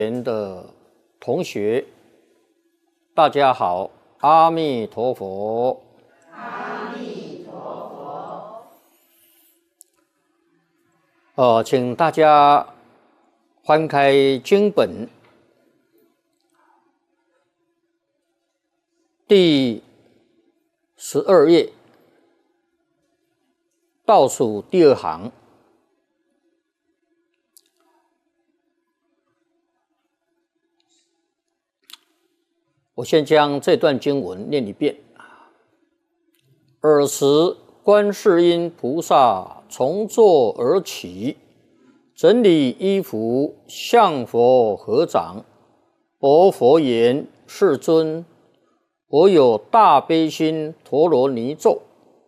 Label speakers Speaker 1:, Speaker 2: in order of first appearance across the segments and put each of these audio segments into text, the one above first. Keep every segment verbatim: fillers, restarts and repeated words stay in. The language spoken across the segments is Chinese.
Speaker 1: 前的同学，大家好，阿弥陀佛。
Speaker 2: 阿弥陀佛。
Speaker 1: 呃，请大家翻开经本第十二页，倒数第二行。我先将这段经文念一遍。尔时，观世音菩萨从座而起，整理衣服，向佛合掌。白佛言：世尊，我有大悲心陀罗尼咒，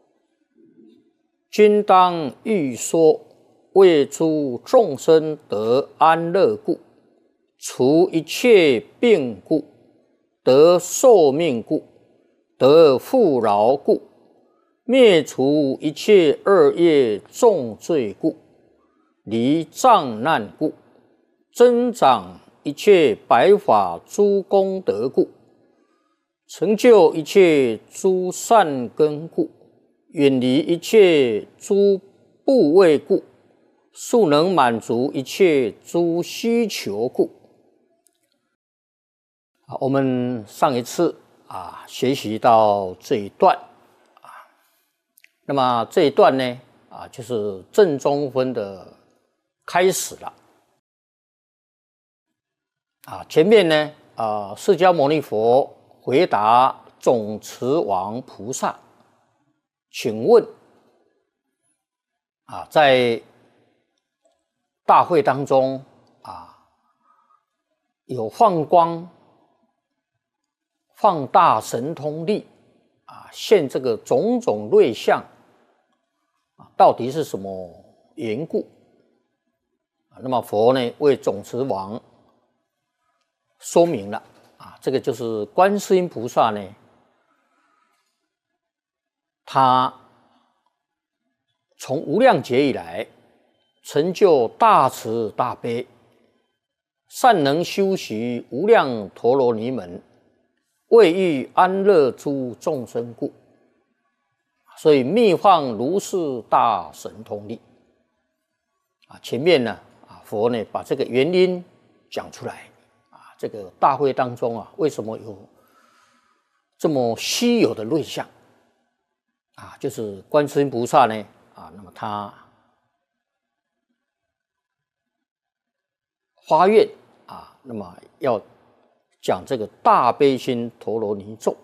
Speaker 1: 今当欲说，为诸众生得安乐故，除一切病故，得寿命故，得富饶故，灭除一切恶业重罪故，离障难故，增长一切白法诸功德故，成就一切诸善根故，远离一切诸怖畏故，速能满足一切诸需求故。我们上一次啊学习到这一段啊，那么这一段呢啊就是正中分的开始了啊。前面呢啊释迦牟尼佛回答总持王菩萨，请问啊在大会当中啊有放光放大神通力啊，现这个种种瑞相啊，到底是什么缘故？啊、那么佛呢为总持王说明了啊，这个就是观世音菩萨呢，他从无量劫以来成就大慈大悲，善能修习无量陀罗尼门，为欲安乐诸众生故，所以密放如是大神通力啊。前面呢啊，佛呢把这个原因讲出来啊，这个大会当中啊，为什么有这么稀有的瑞相啊？就是观世音菩萨呢啊，那么他发愿啊，那么要讲这个大悲心陀罗尼咒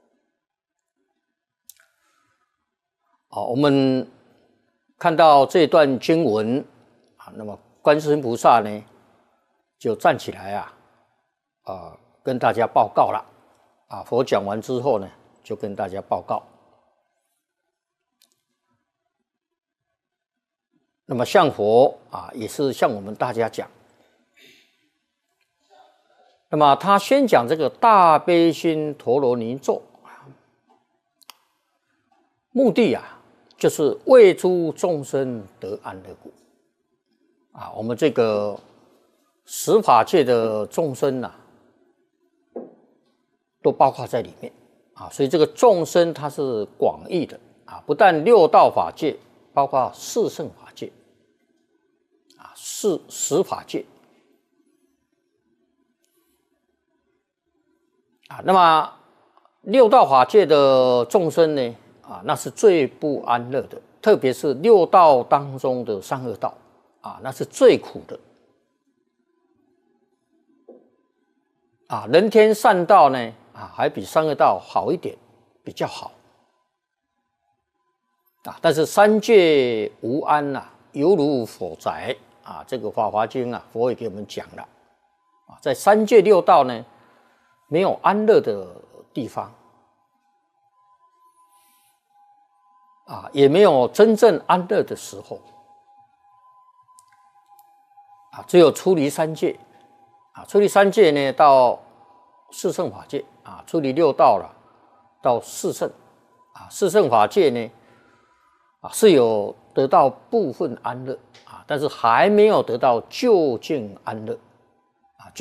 Speaker 1: 啊，我们看到这段经文啊，那么观世音菩萨呢就站起来啊，啊跟大家报告了啊。佛讲完之后呢，就跟大家报告。那么向佛啊，也是向我们大家讲。那么他先讲这个大悲心陀罗尼咒，目的啊，就是为诸众生得安乐故啊。我们这个十法界的众生啊，都包括在里面啊。所以这个众生它是广义的啊，不但六道法界，包括四圣法界啊，四十法界。啊，那么六道法界的众生呢，啊，那是最不安乐的，特别是六道当中的三恶道，啊，那是最苦的。啊，人天善道呢，啊，还比三恶道好一点，比较好。啊，但是三界无安呐、啊，犹如火宅啊，这个《法华经》啊，佛也给我们讲了。啊，在三界六道呢，没有安乐的地方啊，也没有真正安乐的时候啊，只有出离三界啊，出离三界呢，到四圣法界啊，出离六道了，到四圣啊，四圣法界呢啊是有得到部分安乐啊，但是还没有得到究竟安乐。